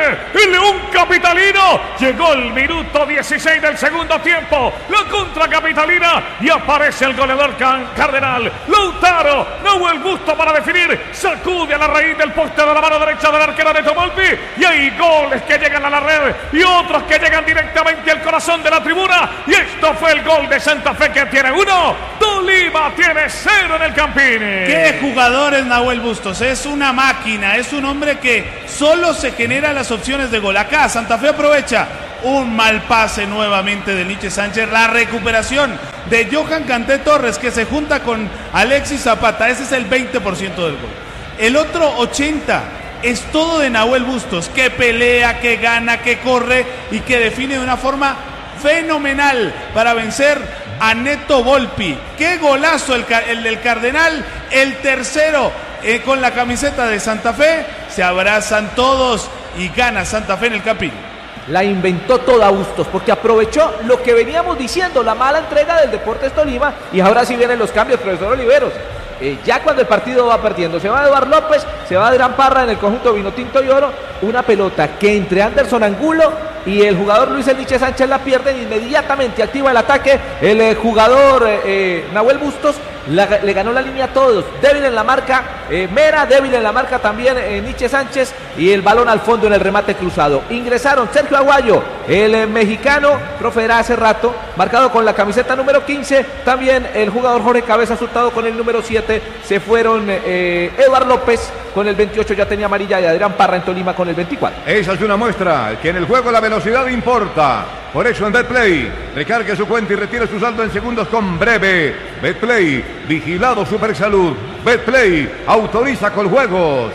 el León capitalino. Llegó el minuto 16 del segundo tiempo. La contra capitalina y aparece el goleador Cardenal. Lautaro, Nahuel Busto para definir. Sacude a la raíz del poste de la mano derecha del arquero de Tomolpi. Y hay goles que llegan a la red y otros que llegan directamente al corazón de la tribuna. Y esto fue el gol de Santa Fe, que tiene 1. Tolima tiene 0 en el Campín. Qué jugador es Nahuel Bustos. Es una máquina. Es un hombre que solo se genera las opciones de gol. Acá Santa Fe aprovecha un mal pase nuevamente de Nietzsche Sánchez. La recuperación de Johan Canté Torres, que se junta con Alexis Zapata. Ese es el 20% del gol. El otro 80% es todo de Nahuel Bustos, que pelea, que gana, que corre y que define de una forma fenomenal para vencer a Neto Volpi. Qué golazo el del Cardenal. El tercero con la camiseta de Santa Fe. Se abrazan todos y gana Santa Fe en el Campín. La inventó toda Bustos, porque aprovechó lo que veníamos diciendo, la mala entrega del Deportes Tolima, y ahora sí vienen los cambios, profesor Oliveros. Ya cuando el partido va perdiendo, se va Eduardo López, se va Adrián Parra en el conjunto Vinotinto y Oro, una pelota que entre Anderson Angulo y el jugador Luis Nietzsche Sánchez la pierden, inmediatamente activa el ataque el jugador Nahuel Bustos. Le ganó la línea a todos, débil en la marca Mera, débil en la marca también Nietzsche Sánchez, y el balón al fondo en el remate cruzado. Ingresaron Sergio Aguayo, el mexicano, profe era hace rato, marcado con la camiseta número 15, también el jugador Jorge Cabeza Hurtado con el número 7, se fueron Eduardo López con el 28, ya tenía amarilla, y Adrián Parra en Tolima con el 24. Esa es una muestra que en el juego la velocidad importa. Por eso en Betplay, recargue su cuenta y retire su saldo en segundos con Breve. Betplay, vigilado Supersalud. Betplay, autoriza con juegos.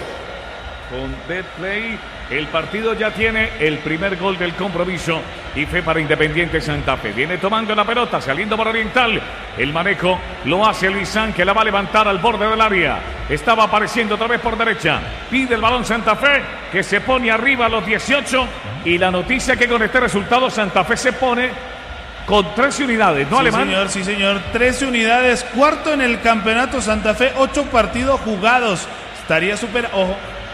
Con Betplay, el partido ya tiene el primer gol del compromiso y fue para Independiente Santa Fe. Viene tomando la pelota, saliendo por Oriental. El manejo lo hace Luisán, que la va a levantar al borde del área. Estaba apareciendo otra vez por derecha. Pide el balón Santa Fe, que se pone arriba a los 18. Y la noticia que con este resultado Santa Fe se pone con 13 unidades, ¿no, sí, Alemán? Señor, sí, señor. 13 unidades, cuarto en el campeonato Santa Fe, 8 partidos jugados. Estaría súper, ojo.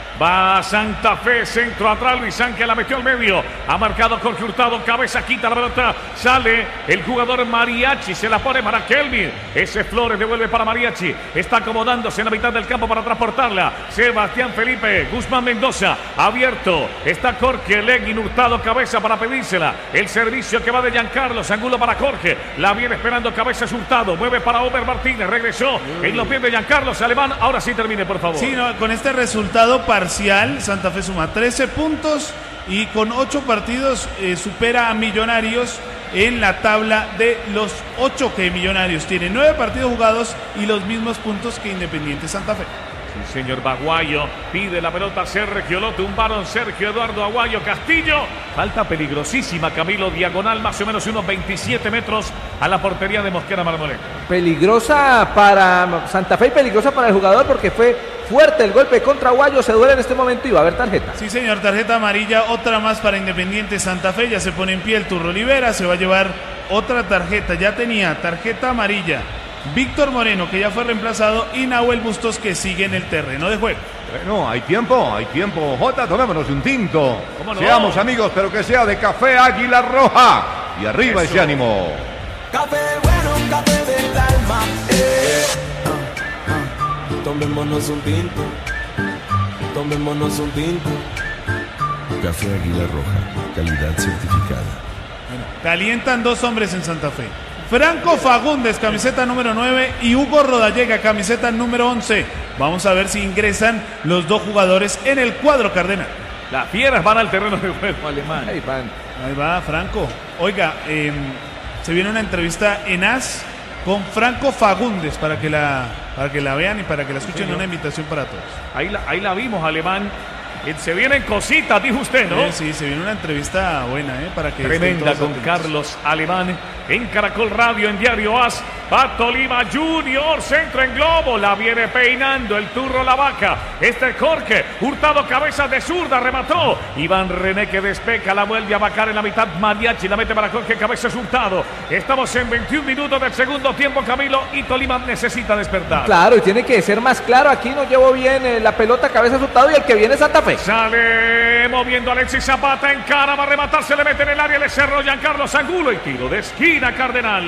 Va Santa Fe, centro atrás, Luisán, que la metió al medio. Ha marcado Jorge Hurtado, cabeza, quita la pelota. Sale el jugador Mariachi, se la pone para Kelvin. Ese Flores devuelve para Mariachi. Está acomodándose en la mitad del campo para transportarla. Sebastián Felipe, Guzmán Mendoza, abierto. Está Jorge Leguín, Hurtado, cabeza para pedírsela. El servicio que va de Giancarlos, Angulo para Jorge. La viene esperando cabeza Hurtado. Mueve para Ober Martínez, regresó en los pies de Giancarlos. Alemán, ahora sí termine, por favor. Sí, no, con este resultado parcial, Santa Fe suma 13 puntos y con 8 partidos supera a Millonarios en la tabla de los 8 que Millonarios tiene. 9 partidos jugados y los mismos puntos que Independiente Santa Fe. Sí, señor. Baguayo pide la pelota Sergio, lo tumbaron Sergio Eduardo Aguayo Castillo. Falta peligrosísima, Camilo, diagonal más o menos unos 27 metros a la portería de Mosquera Marmolejo. Peligrosa para Santa Fe y peligrosa para el jugador, porque fue fuerte el golpe contra Aguayo, se duele en este momento y va a haber tarjeta. Sí, señor, tarjeta amarilla, otra más para Independiente Santa Fe. Ya se pone en pie el Turro Olivera, se va a llevar otra tarjeta. Ya tenía tarjeta amarilla Víctor Moreno, que ya fue reemplazado, y Nahuel Bustos, que sigue en el terreno de juego. Bueno, hay tiempo. Jota, tomémonos un tinto. ¿Cómo no? Seamos amigos, pero que sea de Café Águila Roja. Y arriba Eso. ese ánimo. Café bueno, café del alma. Tomémonos un tinto. Tomémonos un tinto. Café Águila Roja, calidad certificada. Calientan 2 hombres en Santa Fe. Franco Fagundes, camiseta número 9, y Hugo Rodallega, camiseta número 11. Vamos a ver si ingresan los 2 jugadores en el cuadro cardenal. Las fieras van al terreno de juego, Alemán. Ahí van. Ahí va Franco. Oiga, se viene una entrevista en AS con Franco Fagundes para que la vean y para que la escuchen, una invitación para todos. Ahí la vimos, Alemán. Se vienen cositas, dijo usted, ¿no? Sí, se viene una entrevista buena, para que tremenda estén todos con atentos. Carlos Alemán. en Caracol Radio, en Diario AS. Va Tolima Junior, centro en globo, la viene peinando el Turro La Vaca. Este es Jorge, Hurtado, cabeza de zurda, remató. Iván René que despeca, la vuelve a vacar en la mitad. Mariachi la mete para Jorge, cabeza es Hurtado. Estamos en 21 minutos del segundo tiempo, Camilo, y Tolima necesita despertar. Claro, y tiene que ser más claro. Aquí no llevo bien la pelota, cabeza Hurtado, y el que viene es Santa Fe. Sale moviendo Alexis Zapata, en cara, va a rematar, se le mete en el área, le cerró Giancarlo Angulo y tiro de esquina Cardenal.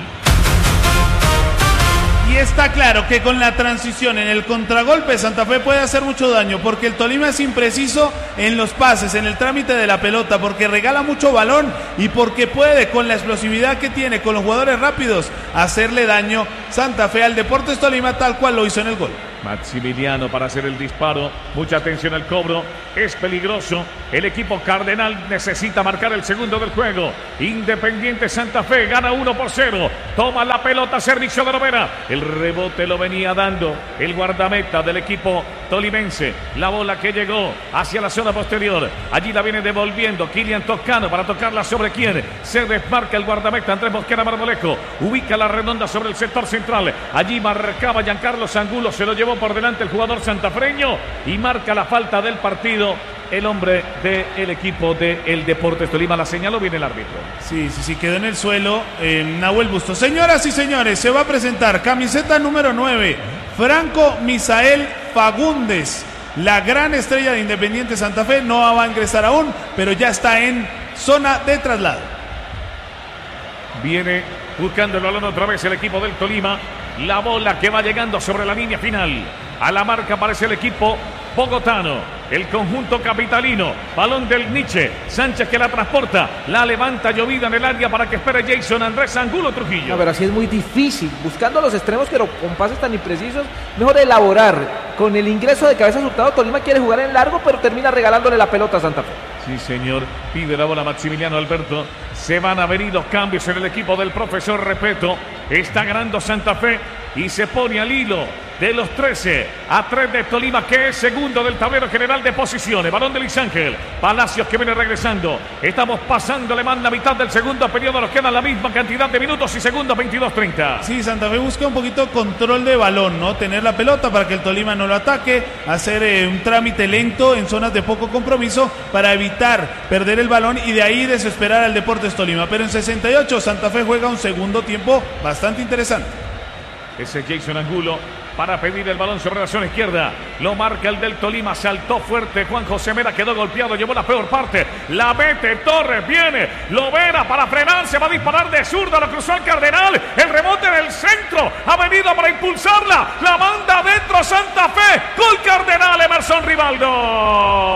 Y está claro que con la transición en el contragolpe Santa Fe puede hacer mucho daño, porque el Tolima es impreciso en los pases, en el trámite de la pelota, porque regala mucho balón y porque puede, con la explosividad que tiene, con los jugadores rápidos, hacerle daño Santa Fe al Deportes Tolima, tal cual lo hizo en el gol. Maximiliano para hacer el disparo, mucha atención al cobro, es peligroso, el equipo Cardenal necesita marcar el segundo del juego. Independiente Santa Fe gana 1-0, toma la pelota, servicio de Lovera, el rebote lo venía dando el guardameta del equipo tolimense, la bola que llegó hacia la zona posterior, allí la viene devolviendo Kylian Toscano para tocarla sobre quién, se desmarca el guardameta Andrés Mosquera Marmolejo, ubica la redonda sobre el sector central, allí marcaba Giancarlo Angulo, se lo llevó por delante el jugador santafreño y marca la falta del partido el hombre del equipo del Deportes Tolima. La señaló bien el árbitro. Sí, quedó en el suelo Nahuel Bustos. Señoras y señores, se va a presentar camiseta número 9, Franco Misael Fagundes, la gran estrella de Independiente Santa Fe. No va a ingresar aún, pero ya está en zona de traslado. Viene buscando el balón otra vez el equipo del Tolima. La bola que va llegando sobre la línea final. A la marca aparece el equipo bogotano, el conjunto capitalino. Balón del Nietzsche, Sánchez que la transporta, la levanta llovida en el área para que espere Jason Andrés Angulo Trujillo. No, pero así es muy difícil, buscando los extremos, pero con pases tan imprecisos, mejor elaborar. Con el ingreso de cabeza Hurtado, Tolima quiere jugar en largo, pero termina regalándole la pelota a Santa Fe. Sí, señor, pide la bola Maximiliano Alberto. Se van a venir los cambios en el equipo del profesor Repeto. Está ganando Santa Fe y se pone al hilo de los 13 a 3 de Tolima, que es segundo del tablero general de posiciones. Balón de Luis Ángel Palacios que viene regresando. Estamos pasando, le manda mitad del segundo periodo. Nos queda la misma cantidad de minutos y segundos, 22-30. Sí, Santa Fe busca un poquito control de balón, ¿no? Tener la pelota para que el Tolima no lo ataque, hacer un trámite lento en zonas de poco compromiso para evitar perder el balón y de ahí desesperar al Deportes Tolima. Pero en 68 Santa Fe juega un segundo tiempo bastante interesante. Ese Jason Angulo para pedir el balón sobre la zona izquierda. Lo marca el del Tolima. Saltó fuerte Juan José Mera. Quedó golpeado. Llevó la peor parte. La mete Torres. Viene Lovera para frenarse. Va a disparar de zurda. Lo cruzó el Cardenal. El rebote del centro. Ha venido para impulsarla. La manda dentro Santa Fe. Gol Cardenal. Emerson Rivaldo.